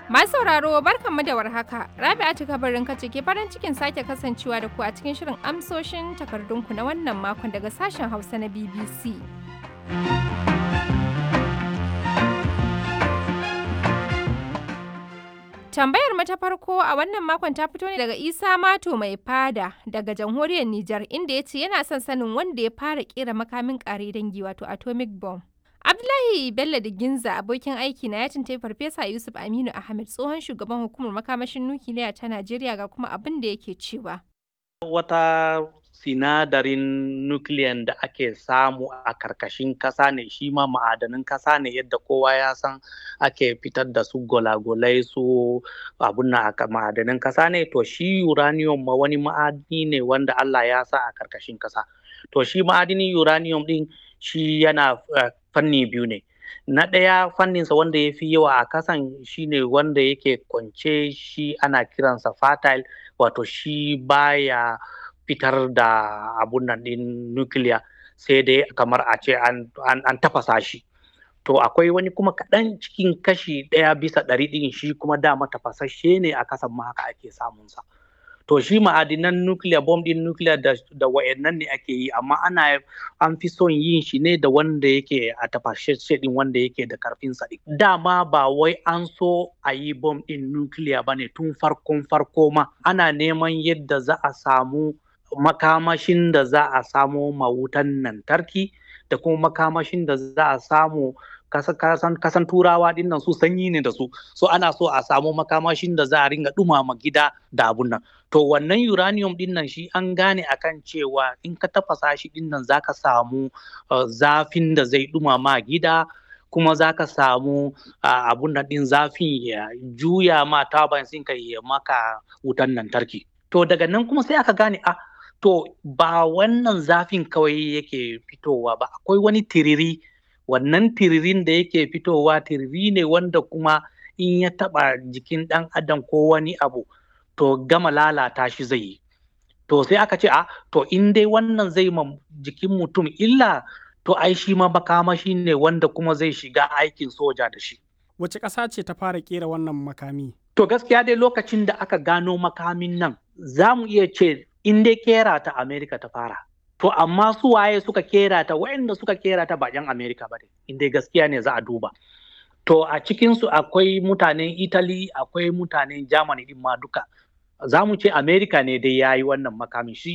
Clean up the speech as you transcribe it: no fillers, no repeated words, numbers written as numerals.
Masu sauraro barkanmu da warhaka. Rabi'atu kabarin kace ke farin cikin sake kasancewa da ku a cikin shirin amsoshin takardunku na wannan makon daga sashen Hausa na BBC. Tambayar mu ta farko a wannan makon ta fito ne daga Isa Mato mai fada daga jamhuriyar Nijar inda ya ce yana son sanin wanda ya fara kera makamin ƙare dangi wato atomic bomb. Abdullahi Bello Diginza abokin aiki na ya tuntai Farfesa Yusuf Aminu Ahmed tsohon shugaban hukumar makamashin nukiliya ta Najeriya ga kuma abin da yake cewa. Wata sinadarin nukiliyan da ake samu a karkashin kasa ne shi ma ma'adanin kasa ne yadda kowa ya san ake fitar da su gwalagwalai su abun na ma'adanin kasa ne to shi uranium ma wani ma'adini ne wanda Allah ya sa a karkashin kasa. To shi ma'adinin uranium din shi yana fanni biyu ne. Na ɗaya fanninsa wanda ya fi yawa a kasan shi ne wanda yake kwance shi ana kiransa fertile wato shi baya fitar da abun nan ɗin nukiliya sai dai kamar a ce an tafasa shi. To akwai wani kuma kaɗan cikin kashi 1/100 ɗin shi kuma dama tafasashe ne a kasan ma haka ake samunsa. To shi ma'adinan nukiliya bomb din nukiliya da wayannan ne ake yi amma an fi son yin shi ne da wanda yake a tafashashe din wanda yake da karfin sa. Dama ba wai an so a yi bomb din nukiliya bane tun farko ma ana neman yadda za a samu makamashin da za a samu mawutan lantarki da kuma makamashin da za a samu kasan turawa din nan su sanyi ne da su so ana so a samu makamashin da za a ringa dumama gida da abun nan to wannan uranium din nan shi an gane akan cewa in ka tafasa shi din nan zaka samu zafin da zai dumama gida kuma zaka samu abun nan din zafin ya juya ma turbine ka ya maka wutan lantarki to daga nan kuma sai aka gane to ba wannan zafin kawai yake fitowa ba akwai wani tiriri wannan tiririn da yake fitowa tiriri ne wanda kuma in ya taba jikin dan adam ko wani abu to gama lalata shi zai yi to sai aka ce to in dai wannan zai ma jikin mutum illa to ai shi ma makamashi ne wanda kuma zai shiga aikin soja da shi. Wace ƙasa ce ta fara kera wannan makami? To gaskiya dai lokacin da aka gano makamin nan za mu iya ce in dai kera ta Amerika ta fara. To amma su waye suka kera ta waɗanda suka kera ta ba 'yan Amerika ba ne inda gaskiya ne za a duba. To a cikinsu akwai mutanen Italy akwai mutanen Germany din ma duka. Za mu ce Amerika ne dai ya yi wannan makamin shi